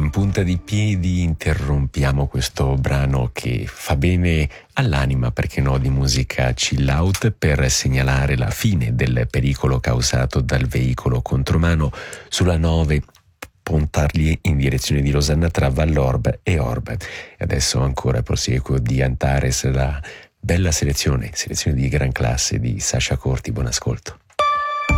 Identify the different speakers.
Speaker 1: in punta di piedi interrompiamo questo brano che fa bene all'anima, perché no, di musica chill out, per segnalare la fine del pericolo causato dal veicolo contromano sulla 9, puntarli in direzione di Losanna tra Vallorbe e Orbe. E adesso ancora proseguo di Antares, la bella selezione di gran classe di Sasha Corti. Buon ascolto.